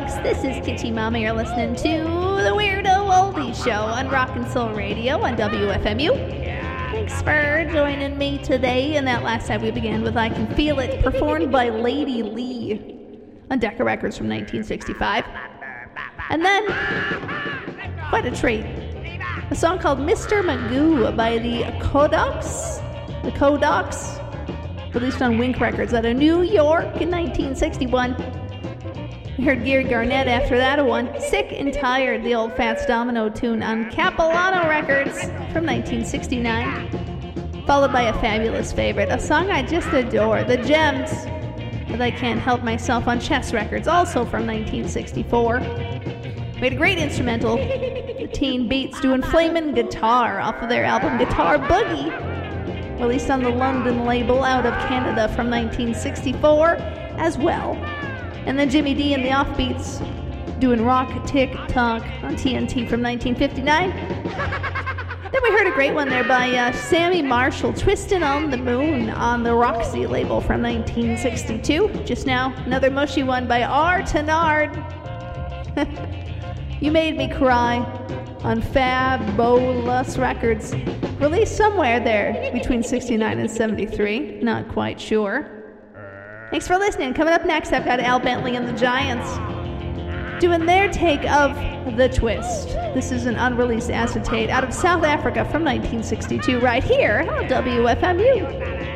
folks. This is Kitty Mama. You're listening to the Weirdo Oldie Show on Rock and Soul Radio on WFMU. Thanks for joining me today. And that last time we began with I Can Feel It, performed by Lady Lee on Decca Records from 1965. And then, quite a treat, a song called Mr. Magoo by the Kodaks. The Kodaks, released on Wink Records out of New York in 1961. We heard Gary Garnett after that one, Sick and Tired, the old Fats Domino tune on Capilano Records from 1969. Followed by a fabulous favorite, a song I just adore, The Gems, But I Can't Help Myself on Chess Records, also from 1964. We had a great instrumental, the Teen Beats doing Flamin' Guitar off of their album Guitar Boogie, released on the London label out of Canada from 1964 as well. And then Jimmy D and the Offbeats doing Rock Tick Tock on TNT from 1959. Then we heard a great one there by Sammy Marshall, Twistin' on the Moon on the Roxy label from 1962. Just now, another mushy one by R. Tenard. You Made Me Cry on Fabulous Records, released somewhere there between 69 and 73. Not quite sure. Thanks for listening. Coming up next, I've got Al Bentley and the Giants doing their take of The Twist. This is an unreleased acetate out of South Africa from 1962 right here on WFMU.